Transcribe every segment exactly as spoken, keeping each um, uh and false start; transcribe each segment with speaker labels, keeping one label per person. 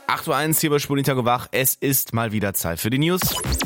Speaker 1: acht Uhr eins hier bei Sputnik Tag und Wach. Es ist mal wieder Zeit für die News.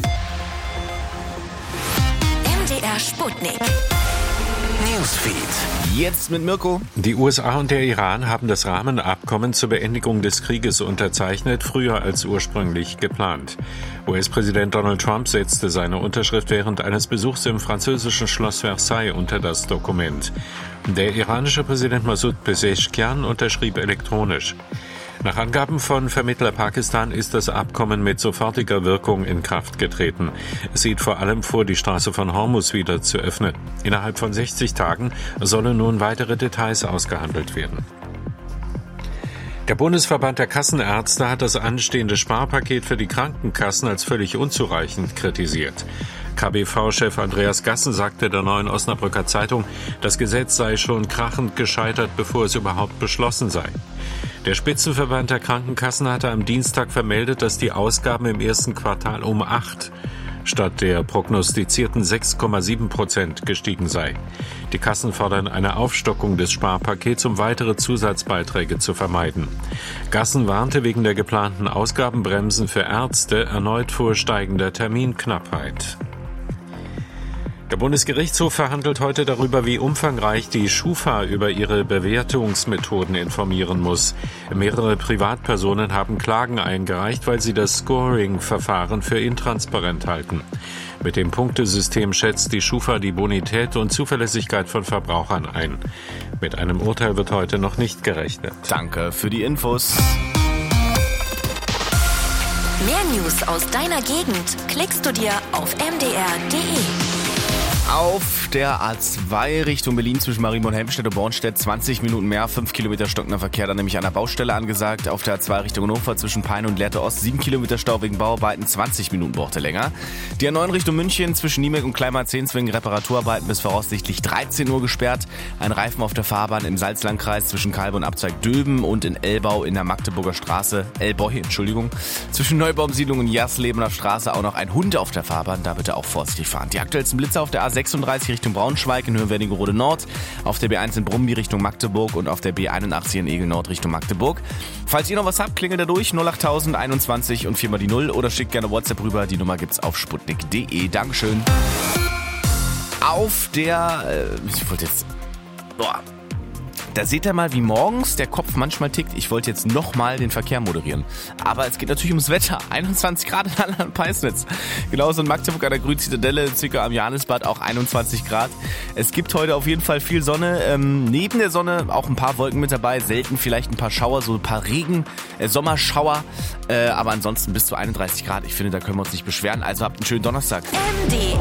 Speaker 2: M D R Sputnik. Newsfeed.
Speaker 1: Jetzt mit Mirko.
Speaker 3: Die U S A und der Iran haben das Rahmenabkommen zur Beendigung des Krieges unterzeichnet, früher als ursprünglich geplant. U S-Präsident Donald Trump setzte seine Unterschrift während eines Besuchs im französischen Schloss Versailles unter das Dokument. Der iranische Präsident Masoud Pezeshkian unterschrieb elektronisch. Nach Angaben von Vermittler Pakistan ist das Abkommen mit sofortiger Wirkung in Kraft getreten. Es sieht vor allem vor, die Straße von Hormuz wieder zu öffnen. Innerhalb von sechzig Tagen sollen nun weitere Details ausgehandelt werden. Der Bundesverband der Kassenärzte hat das anstehende Sparpaket für die Krankenkassen als völlig unzureichend kritisiert. K B V-Chef Andreas Gassen sagte der Neuen Osnabrücker Zeitung, das Gesetz sei schon krachend gescheitert, bevor es überhaupt beschlossen sei. Der Spitzenverband der Krankenkassen hatte am Dienstag vermeldet, dass die Ausgaben im ersten Quartal um acht statt der prognostizierten sechs Komma sieben Prozent gestiegen sei. Die Kassen fordern eine Aufstockung des Sparpakets, um weitere Zusatzbeiträge zu vermeiden. Gassen warnte wegen der geplanten Ausgabenbremsen für Ärzte erneut vor steigender Terminknappheit. Der Bundesgerichtshof verhandelt heute darüber, wie umfangreich die Schufa über ihre Bewertungsmethoden informieren muss. Mehrere Privatpersonen haben Klagen eingereicht, weil sie das Scoring-Verfahren für intransparent halten. Mit dem Punktesystem schätzt die Schufa die Bonität und Zuverlässigkeit von Verbrauchern ein. Mit einem Urteil wird heute noch nicht gerechnet.
Speaker 1: Danke für die Infos.
Speaker 2: Mehr News aus deiner Gegend klickst du dir auf m d r punkt d e.
Speaker 1: Auf der A zwei Richtung Berlin zwischen Marienborn, Helmstedt und Bornstedt zwanzig Minuten mehr, fünf Kilometer stockender Verkehr, dann nämlich an der Baustelle angesagt. Auf der A zwei Richtung Hannover zwischen Peine und Lehrte Ost sieben Kilometer Stau wegen Bauarbeiten, zwanzig Minuten braucht er länger. Die A neun Richtung München zwischen Niemek und Kleinmar-Zehns wegen Reparaturarbeiten bis voraussichtlich dreizehn Uhr gesperrt. Ein Reifen auf der Fahrbahn im Salzlandkreis zwischen Kalbe und Abzweig Döben und in Elbau in der Magdeburger Straße, Elbau, Entschuldigung, zwischen Neubaumsiedlung und Jaslebener Straße auch noch ein Hund auf der Fahrbahn, da bitte auch vorsichtig fahren. Die aktuellsten Blitze auf der A sechsunddreißig Richtung Braunschweig in Höhe Wernigerode Nord, auf der B eins in Brumby Richtung Magdeburg und auf der B einundachtzig in Egel Nord Richtung Magdeburg. Falls ihr noch was habt, klingelt da durch null achttausend einundzwanzig und viermal die null oder schickt gerne WhatsApp rüber. Die Nummer gibt's auf sputnik punkt d e. Dankeschön. Auf der, äh, ich wollte jetzt, boah. Da seht ihr mal, wie morgens der Kopf manchmal tickt. Ich wollte jetzt nochmal den Verkehr moderieren. Aber es geht natürlich ums Wetter. einundzwanzig Grad in Anhalt-Peisnitz. Genauso in Magdeburg an der Grünzitadelle, circa am Johannisbad auch einundzwanzig Grad. Es gibt heute auf jeden Fall viel Sonne. Ähm, neben der Sonne auch ein paar Wolken mit dabei. Selten vielleicht ein paar Schauer, so ein paar Regen, äh, Sommerschauer. Äh, aber ansonsten bis zu einunddreißig Grad. Ich finde, da können wir uns nicht beschweren. Also habt einen schönen Donnerstag.
Speaker 2: M D